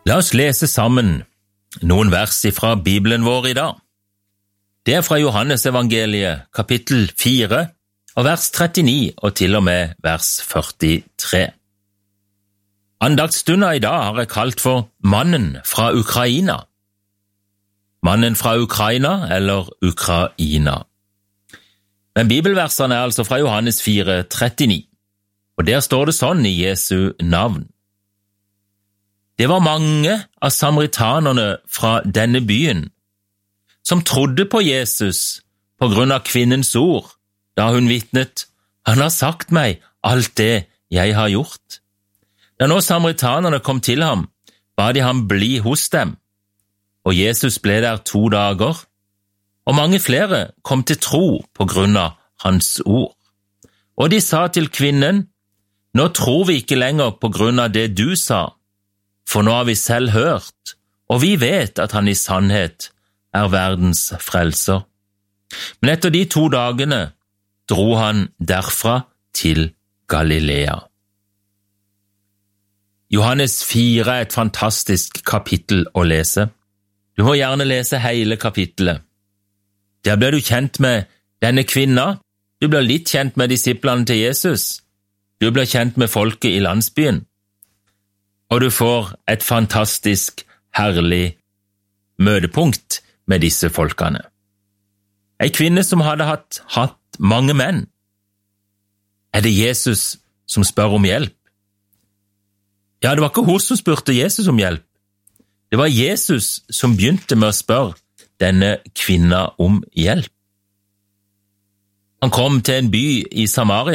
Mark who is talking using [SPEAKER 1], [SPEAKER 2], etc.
[SPEAKER 1] La oss lese sammen noen vers fra Bibelen vår i dag. Det fra Johannes evangeliet, kapittel 4, og vers 39 og til og med vers 43. Andaktsstunda i dag har jeg kalt for Mannen fra Ukraina. Mannen fra Ukraina eller Ukraina. Men bibelversene er altså fra Johannes 4, 39, og der står det sånn i Jesu navn. Det var mange av samaritanerne fra denne byen som trodde på Jesus på grunn av kvinnens ord, da hun vitnet, «Han har sagt meg alt det jeg har gjort». Da nå samaritanerne kom til ham, ba de ham bli hos dem, og Jesus ble der 2 dager, og mange flere kom til tro på grunn av hans ord. Og de sa til kvinnen, «Nå tror vi ikke lenger på grunn av det du sa, for nå har vi selv hørt, og vi vet at han i sannhet er verdens frelser». Men etter de 2 dagene dro han derfra til Galilea. Johannes 4 er et fantastisk kapittel å lese. Du må gjerne lese hele kapittelet. Der blir du kjent med denne kvinna, du blir litt kjent med disiplene til Jesus, du blir kjent med folket i landsbyen, og du får et fantastisk, herlig møtepunkt med disse folkene. En kvinne som hadde hatt mange menn. Er det Jesus som spør om hjelp? Ja, det var ikke hun som spurte Jesus om hjelp. Det var Jesus som begynte med å spørre denne kvinna om hjelp. Han kom til en by i Samaria,